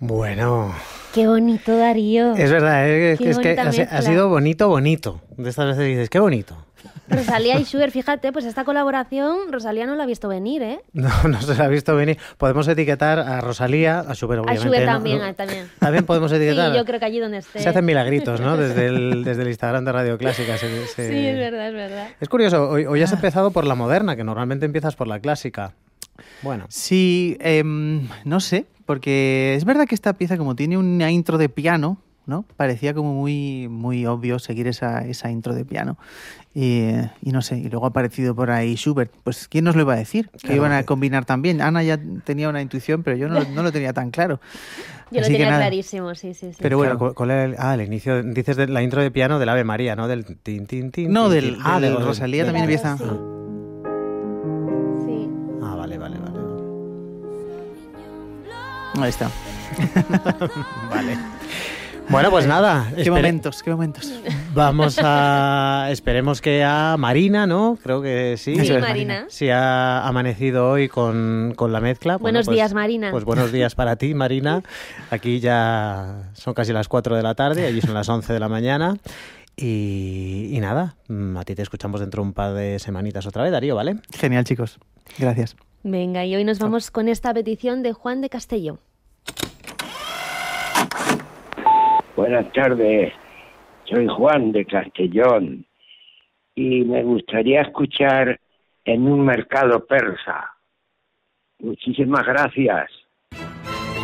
Bueno, Qué bonito, Darío. es verdad, es Qué que bonita ha mezcla. sido bonito. De estas veces dices, qué bonito. Rosalía y Schubert, fíjate, pues esta colaboración Rosalía no la ha visto venir, ¿eh? No se la ha visto venir. Podemos etiquetar a Rosalía, a Schubert, A obviamente. Schubert ¿no? también, también. También podemos etiquetar. Sí, yo creo que allí donde esté. Se hacen milagritos, ¿no? Desde el Instagram de Radio Clásica. Sí, es verdad, es verdad. Es curioso, hoy has empezado por la moderna, que normalmente empiezas por la clásica. Bueno, Sí, no sé, porque es verdad que esta pieza como tiene una intro de piano, ¿no? Parecía como muy obvio seguir esa intro de piano. Y no sé, y luego ha aparecido por ahí Schubert. Pues ¿quién nos lo iba a decir? Que Claro. iban a combinar también. Ana ya tenía una intuición, pero yo no lo tenía tan claro. Yo lo Así que tenía nada. clarísimo, sí. Pero bueno, claro, ¿cuál era el inicio? Dices de la intro de piano del Ave María, ¿no? Del tin, tin, tin. No, tin, del tin. de Rosalía también Claro, empieza. sí. Sí. Ah, vale. Ahí está. Vale. Bueno, pues nada. Qué momentos. Esperemos que a Marina, ¿no? Creo que sí. Sí, Eso es, Marina. Si ha amanecido hoy con la mezcla. Buenos pues, días, Marina. Pues buenos días para ti, Marina. Aquí ya son casi las 4 de la tarde, allí son las 11 de la mañana. Y nada, a ti te escuchamos dentro de un par de semanitas otra vez, Darío, ¿vale? Genial, chicos. Gracias. Venga, y hoy nos vamos con esta petición de Juan de Castelló. Buenas tardes, soy Juan de Castellón y me gustaría escuchar En un mercado persa. Muchísimas gracias.